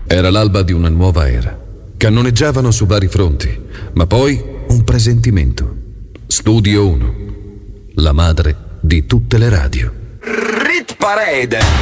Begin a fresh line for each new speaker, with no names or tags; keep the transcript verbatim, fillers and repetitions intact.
Era l'alba di una nuova era. Cannoneggiavano su vari fronti, ma poi un presentimento. Studio uno, la madre di tutte le radio.
Rit Parade!